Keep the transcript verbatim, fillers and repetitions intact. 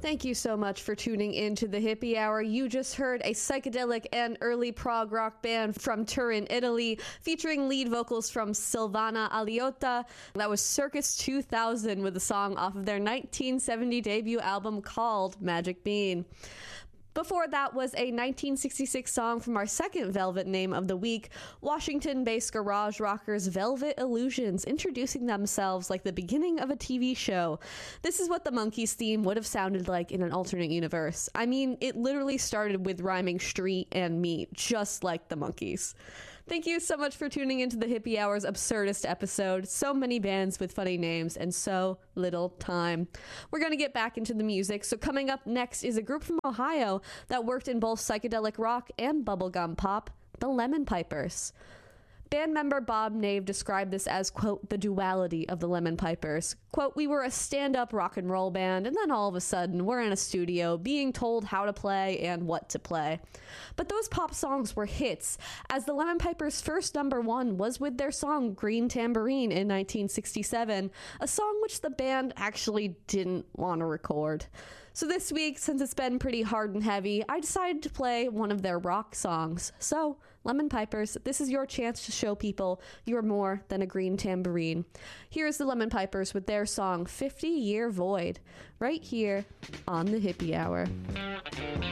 Thank you so much for tuning in to the Hippie Hour. You just heard a psychedelic and early prog rock band from Turin, Italy, featuring lead vocals from Silvana Aliotta. That was Circus two thousand with a song off of their nineteen seventy debut album called Magic Bean. Before that was a nineteen sixty-six song from our second Velvet name of the week, Washington-based garage rockers Velvet Illusions, introducing themselves like the beginning of a T V show. This is what the Monkees theme would have sounded like in an alternate universe. I mean, it literally started with rhyming street and meat, just like the Monkees. Thank you so much for tuning into the Hippie Hour's absurdist episode. So many bands with funny names and so little time. We're going to get back into the music. So coming up next is a group from Ohio that worked in both psychedelic rock and bubblegum pop, the Lemon Pipers. Band member Bob Nave described this as, quote, the duality of the Lemon Pipers. Quote, we were a stand-up rock and roll band, and then all of a sudden we're in a studio being told how to play and what to play. But those pop songs were hits, as the Lemon Pipers' first number one was with their song Green Tambourine in nineteen sixty-seven, a song which the band actually didn't want to record. So this week, since it's been pretty hard and heavy, I decided to play one of their rock songs. So, Lemon Pipers, this is your chance to show people you're more than a green tambourine. Here's the Lemon Pipers with their song fifty year Void, right here on the Hippie Hour.